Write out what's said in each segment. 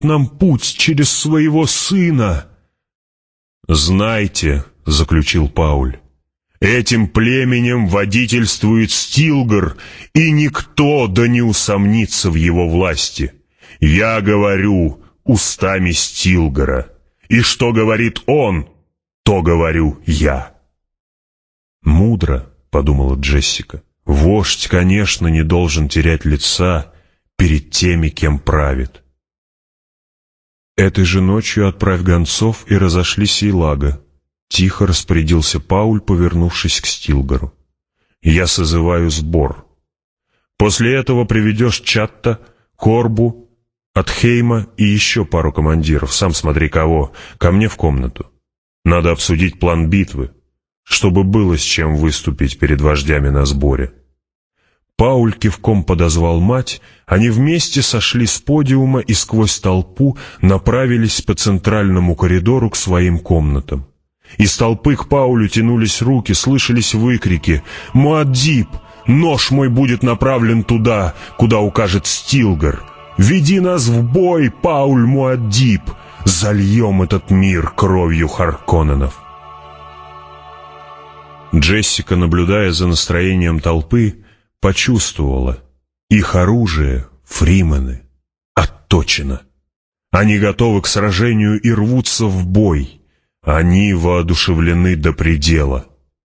нам путь через своего сына». «Знайте», — заключил Пауль, — «этим племенем водительствует Стилгар, и никто да не усомнится в его власти. Я говорю устами Стилгара, и что говорит он, то говорю я». «Мудро», — подумала Джессика, — «вождь, конечно, не должен терять лица перед теми, кем правит». «Этой же ночью отправь гонцов и разошли Сейлага», — тихо распорядился Пауль, повернувшись к Стилгару. «Я созываю сбор. После этого приведешь Чатта, Корбу, Атхейма и еще пару командиров, сам смотри кого, ко мне в комнату. Надо обсудить план битвы, чтобы было с чем выступить перед вождями на сборе». Пауль кивком подозвал мать, они вместе сошли с подиума и сквозь толпу направились по центральному коридору к своим комнатам. Из толпы к Паулю тянулись руки, слышались выкрики: «Муаддиб! Нож мой будет направлен туда, куда укажет Стилгар! Веди нас в бой, Пауль Муаддиб! Зальем этот мир кровью Харконненов!» Джессика, наблюдая за настроением толпы, почувствовала: их оружие, фримены, отточено. Они готовы к сражению и рвутся в бой. Они воодушевлены до предела.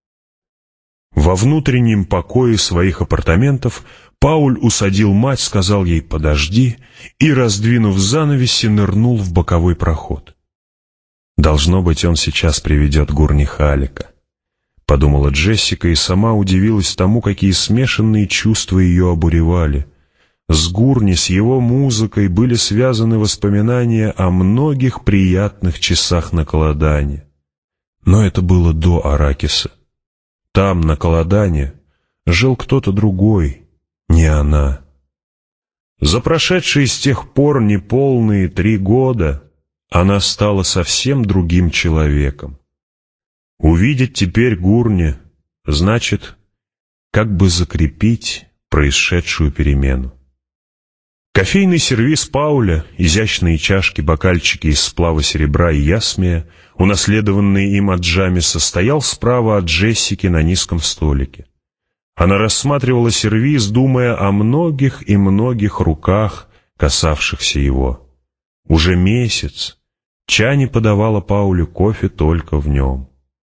Во внутреннем покое своих апартаментов Пауль усадил мать, сказал ей «подожди» и, раздвинув занавеси, нырнул в боковой проход. «Должно быть, он сейчас приведет Гурни Халика», — подумала Джессика и сама удивилась тому, какие смешанные чувства ее обуревали. С Гурни, с его музыкой были связаны воспоминания о многих приятных часах на Каладане. Но это было до Аракиса. Там, на Каладане, жил кто-то другой, не она. За прошедшие с тех пор неполные 3 года она стала совсем другим человеком. Увидеть теперь Гурни значит как бы закрепить происшедшую перемену. Кофейный сервиз Пауля, изящные чашки, бокальчики из сплава серебра и ясмия, унаследованные им от Джамиса, стоял справа от Джессики на низком столике. Она рассматривала сервиз, думая о многих и многих руках, касавшихся его. Уже месяц Чани подавала Паулю кофе только в нем.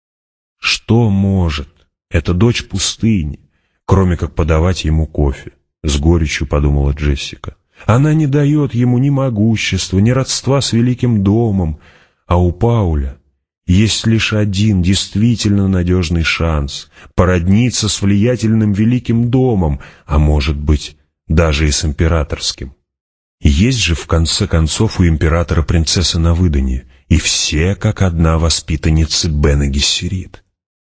Что может эта дочь пустыни, кроме как подавать ему кофе? С горечью подумала Джессика. Она не дает ему ни могущества, ни родства с великим домом, а у Пауля есть лишь один действительно надежный шанс породниться с влиятельным великим домом, а может быть, даже и с императорским. Есть же, в конце концов, у императора принцесса на выданье, и все как одна воспитанницы Бене Гессерит.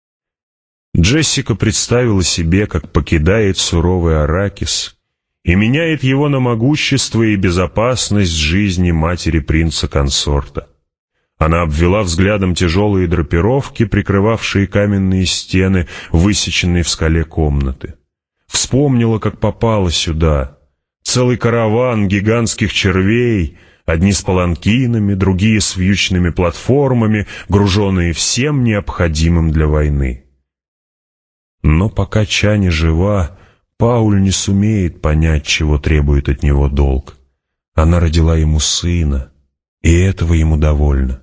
Джессика представила себе, как покидает суровый Аракис и меняет его на могущество и безопасность жизни матери принца-консорта. Она обвела взглядом тяжелые драпировки, прикрывавшие каменные стены, высеченные в скале комнаты. Вспомнила, как попала сюда. Целый караван гигантских червей, одни с паланкинами, другие с вьючными платформами, груженные всем необходимым для войны. Но пока Чани жива, Пауль не сумеет понять, чего требует от него долг. Она родила ему сына, и этого ему довольно.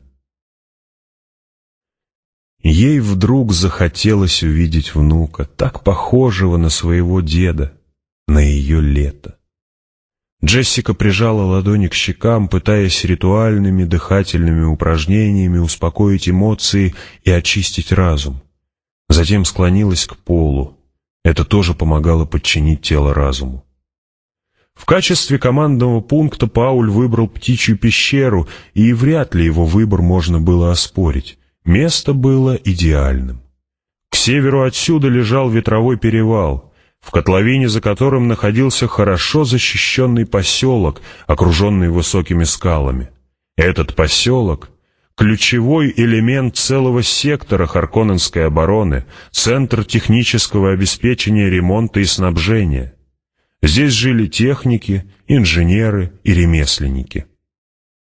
Ей вдруг захотелось увидеть внука, так похожего на своего деда, на ее лето. Джессика прижала ладони к щекам, пытаясь ритуальными дыхательными упражнениями успокоить эмоции и очистить разум. Затем склонилась к полу. Это тоже помогало подчинить тело разуму. В качестве командного пункта Пауль выбрал Птичью пещеру, и вряд ли его выбор можно было оспорить. Место было идеальным. К северу отсюда лежал ветровой перевал, в котловине за которым находился хорошо защищенный поселок, окруженный высокими скалами. Этот поселок — ключевой элемент целого сектора Харконненской обороны, центр технического обеспечения ремонта и снабжения. Здесь жили техники, инженеры и ремесленники.